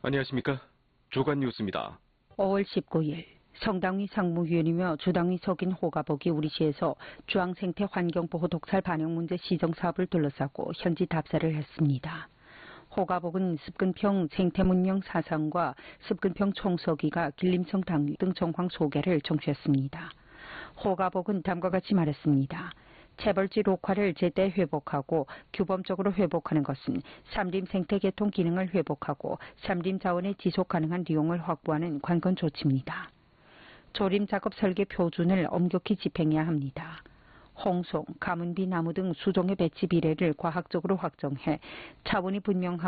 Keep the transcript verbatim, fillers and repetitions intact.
안녕하십니까. 주간 뉴스입니다. 오월 십구일 성당위 상무위원이며 주당위 석인 호가복이 우리시에서 주황생태 환경보호 독살 반영 문제 시정사업을 둘러싸고 현지 답사를 했습니다. 호가복은 습근평 생태문명 사상과 습근평 총서기가 길림성 당위 등 정황 소개를 청취했습니다. 호가복은 다음과 같이 말했습니다. 체벌지 녹화를 제때 회복하고 규범적으로 회복하는 것은 삼림 생태계통 기능을 회복하고 삼림 자원의 지속 가능한 이용을 확보하는 관건 조치입니다. 조림 작업 설계 표준을 엄격히 집행해야 합니다. 홍송, 가문비 나무 등 수종의 배치 비례를 과학적으로 확정해 차원이 분명한